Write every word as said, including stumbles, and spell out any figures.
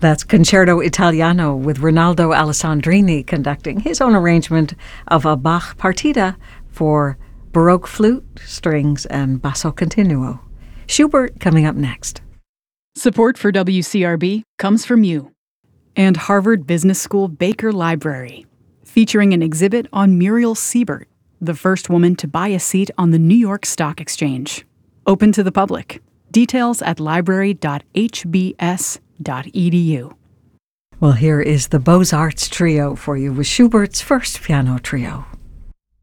That's Concerto Italiano with Rinaldo Alessandrini conducting his own arrangement of a Bach partita for Baroque flute, strings, and basso continuo. Schubert coming up next. Support for W C R B comes from you and Harvard Business School Baker Library, featuring an exhibit on Muriel Siebert, the first woman to buy a seat on the New York Stock Exchange. Open to the public. Details at library dot h b s dot e d u. Well, here is the Beaux-Arts Trio for you with Schubert's first piano trio.